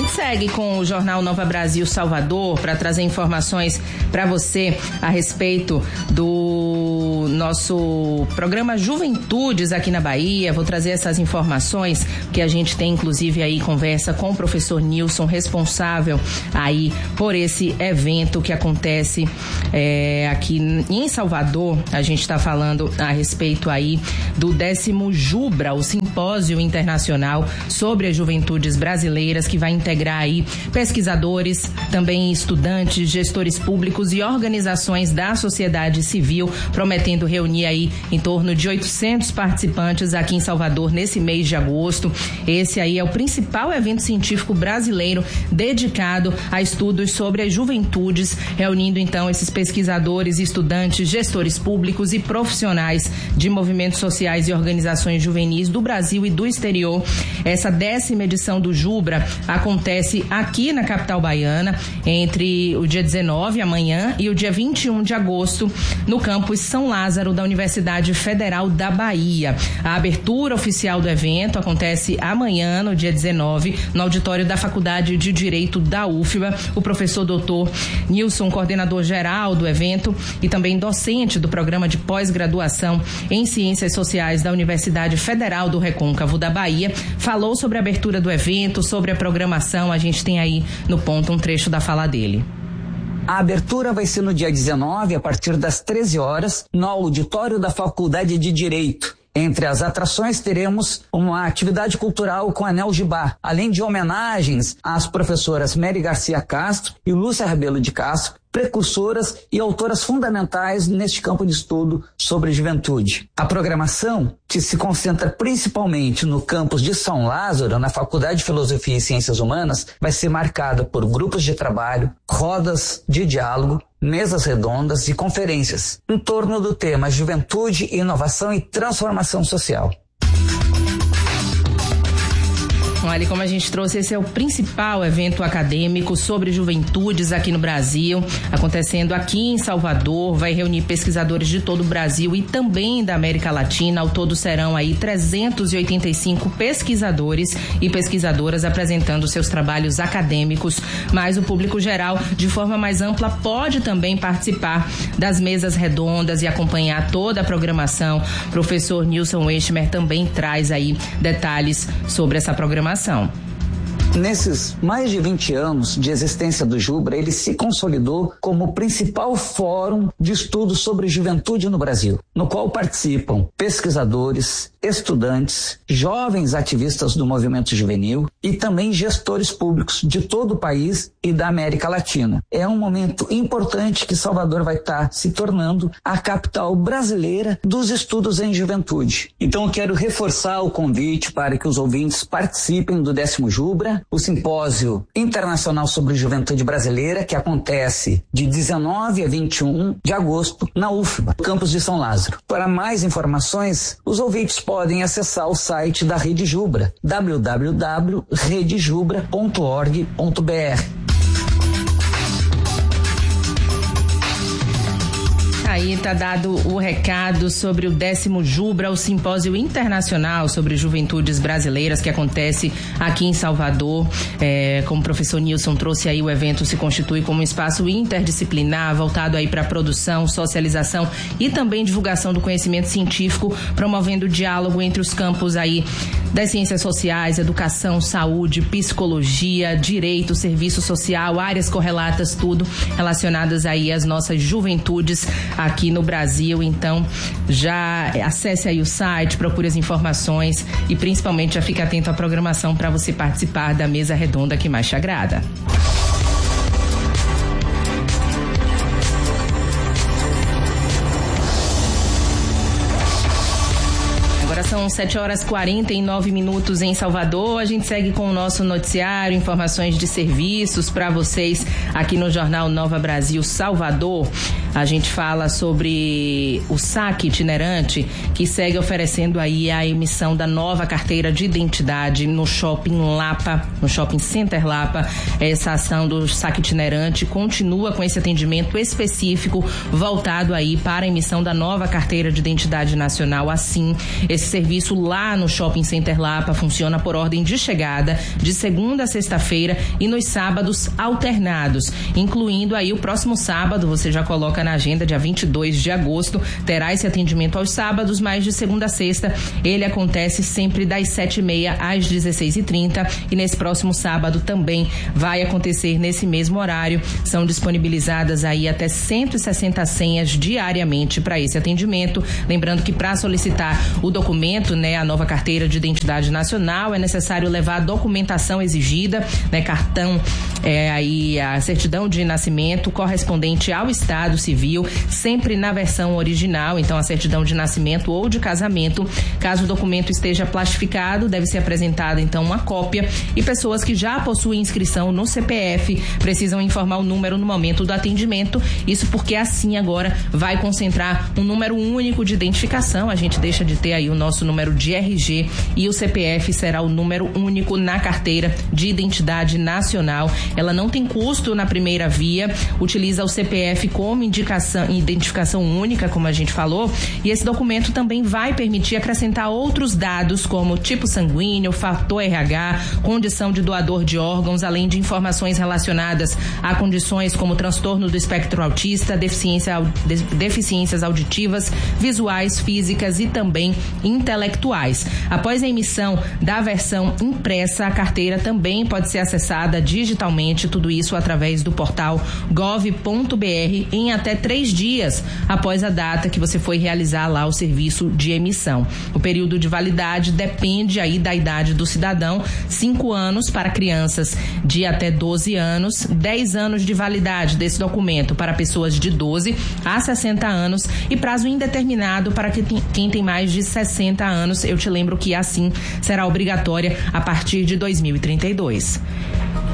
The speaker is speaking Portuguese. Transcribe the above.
gente segue com o Jornal Nova Brasil Salvador para trazer informações para você a respeito do nosso programa Juventudes aqui na Bahia. Vou trazer essas informações que a gente tem, inclusive, aí conversa com o professor Nilson, responsável aí por esse evento que acontece aqui em Salvador. A gente está falando a respeito aí do 10º Jubra, o Simpósio Internacional sobre as Juventudes Brasileiras, que vai integrar aí pesquisadores, também estudantes, gestores públicos e organizações da sociedade civil, prometendo reunir aí em torno de 800 participantes aqui em Salvador nesse mês de agosto. Esse aí é o principal evento científico brasileiro dedicado a estudos sobre as juventudes, reunindo então esses pesquisadores, estudantes, gestores públicos e profissionais de movimentos sociais e organizações juvenis do Brasil e do exterior. Essa 10ª edição do Jubra acontece aqui na capital baiana entre o dia 19, amanhã, e o dia 21 de agosto, no campus São Lázaro da Universidade Federal da Bahia. A abertura oficial do evento acontece amanhã, no dia 19, no auditório da Faculdade de Direito da UFBA. O professor doutor Nilson, coordenador geral do evento e também docente do programa de pós-graduação em Ciências Sociais da Universidade Federal do Recôncavo da Bahia, falou sobre a abertura do evento, sobre a programação. A gente tem aí no ponto um trecho da fala dele. A abertura vai ser no dia 19, a partir das 13 horas, no auditório da Faculdade de Direito. Entre as atrações teremos uma atividade cultural com Anel Gibá, além de homenagens às professoras Mary Garcia Castro e Lúcia Rebelo de Castro, precursoras e autoras fundamentais neste campo de estudo sobre juventude. A programação, que se concentra principalmente no campus de São Lázaro, na Faculdade de Filosofia e Ciências Humanas, vai ser marcada por grupos de trabalho, rodas de diálogo, mesas redondas e conferências em torno do tema Juventude, Inovação e Transformação Social. Olha, como a gente trouxe, esse é o principal evento acadêmico sobre juventudes aqui no Brasil, acontecendo aqui em Salvador. Vai reunir pesquisadores de todo o Brasil e também da América Latina. Ao todo serão aí 385 pesquisadores e pesquisadoras apresentando seus trabalhos acadêmicos, mas o público geral, de forma mais ampla, pode também participar das mesas redondas e acompanhar toda a programação. O professor Nilson Westmer também traz aí detalhes sobre essa programação. Nesses mais de 20 anos de existência do Jubra, ele se consolidou como o principal fórum de estudo sobre juventude no Brasil, no qual participam pesquisadores, estudantes, jovens ativistas do movimento juvenil e também gestores públicos de todo o país e da América Latina. É um momento importante que Salvador vai estar se tornando a capital brasileira dos estudos em juventude. Então eu quero reforçar o convite para que os ouvintes participem do 10º Jubra, o Simpósio Internacional sobre Juventude Brasileira, que acontece de 19 a 21 de agosto na UFBA, campus de São Lázaro. Para mais informações, os ouvintes podem acessar o site da Rede Jubra, www.redejubra.org.br. Aí está dado o recado sobre o 10º Jubra, o Simpósio Internacional sobre Juventudes Brasileiras, que acontece aqui em Salvador. Como o professor Nilson trouxe aí, o evento se constitui como um espaço interdisciplinar, voltado aí para produção, socialização e também divulgação do conhecimento científico, promovendo diálogo entre os campos aí das ciências sociais, educação, saúde, psicologia, direito, serviço social, áreas correlatas, tudo relacionadas aí às nossas juventudes aqui no Brasil. Então já acesse aí o site, procure as informações e principalmente já fique atento à programação para você participar da mesa redonda que mais te agrada. São 7h49 em Salvador. A gente segue com o nosso noticiário, informações de serviços para vocês aqui no Jornal Nova Brasil Salvador. A gente fala sobre o saque itinerante, que segue oferecendo aí a emissão da nova carteira de identidade no Shopping Lapa, no Shopping Center Lapa. Essa ação do saque itinerante continua com esse atendimento específico voltado aí para a emissão da nova carteira de identidade nacional. Assim, esse serviço lá no Shopping Center Lapa funciona por ordem de chegada, de segunda a sexta-feira e nos sábados alternados, incluindo aí o próximo sábado. Você já coloca na agenda, dia 22 de agosto, terá esse atendimento aos sábados, mas de segunda a sexta ele acontece sempre das 7h30 às 16h30, e nesse próximo sábado também vai acontecer nesse mesmo horário. São disponibilizadas aí até 160 senhas diariamente para esse atendimento. Lembrando que para solicitar o documento, a nova carteira de identidade nacional, é necessário levar a documentação exigida, cartão, aí a certidão de nascimento correspondente ao Estado Civil, sempre na versão original. Então, a certidão de nascimento ou de casamento, caso o documento esteja plastificado, deve ser apresentada então uma cópia, e pessoas que já possuem inscrição no CPF precisam informar o número no momento do atendimento. Isso porque assim agora vai concentrar um número único de identificação. A gente deixa de ter aí o nosso número de RG e o CPF será o número único na carteira de identidade nacional. Ela não tem custo na primeira via, utiliza o CPF como identificação única, como a gente falou, e esse documento também vai permitir acrescentar outros dados como tipo sanguíneo, fator RH, condição de doador de órgãos, além de informações relacionadas a condições como transtorno do espectro autista, deficiências auditivas, visuais, físicas e também intelectuais. Após a emissão da versão impressa, a carteira também pode ser acessada digitalmente, tudo isso através do portal gov.br em até 3 dias após a data que você foi realizar lá o serviço de emissão. O período de validade depende aí da idade do cidadão: 5 anos para crianças de até 12 anos, 10 anos de validade desse documento para pessoas de 12 a 60 anos e prazo indeterminado para quem tem mais de 60 anos. Eu te lembro que assim será obrigatória a partir de 2032.